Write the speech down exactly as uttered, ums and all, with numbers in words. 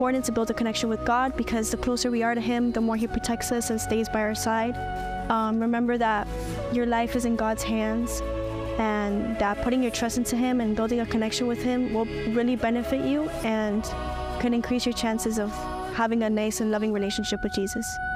important to build a connection with God, because the closer we are to Him, the more He protects us and stays by our side. Um, remember that your life is in God's hands, and that putting your trust into Him and building a connection with Him will really benefit you and can increase your chances of having a nice and loving relationship with Jesus.